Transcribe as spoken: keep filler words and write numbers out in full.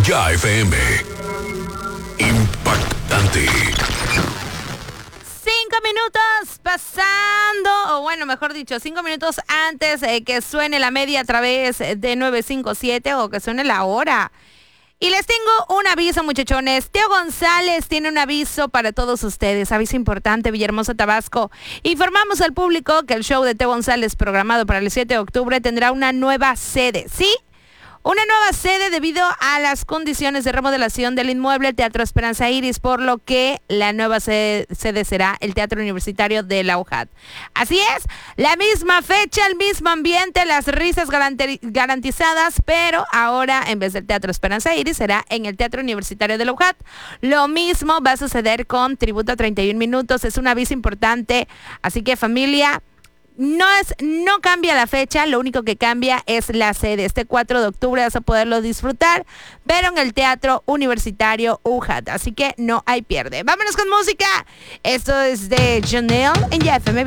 Ya F M. Impactante. Cinco minutos pasando, o bueno, mejor dicho, cinco minutos antes eh, que suene la media a través de nueve cinco siete o que suene la hora. Y les tengo un aviso, muchachones. Teo González tiene un aviso para todos ustedes. Aviso importante, Villahermosa, Tabasco. Informamos al público que el show de Teo González, programado para el siete de octubre, tendrá una nueva sede, ¿sí? Una nueva sede debido a las condiciones de remodelación del inmueble Teatro Esperanza Iris, por lo que la nueva sede, sede será el Teatro Universitario de la U J A T. Así es, la misma fecha, el mismo ambiente, las risas garanti- garantizadas, pero ahora en vez del Teatro Esperanza Iris será en el Teatro Universitario de la U J A T. Lo mismo va a suceder con Tributo a treinta y un minutos, es un aviso importante, así que familia, No es, no cambia la fecha, lo único que cambia es la sede. Este cuatro de octubre vas a poderlo disfrutar, pero en el Teatro Universitario U J A T. Así que no hay pierde. Vámonos con música. Esto es de Janelle en Ya F M.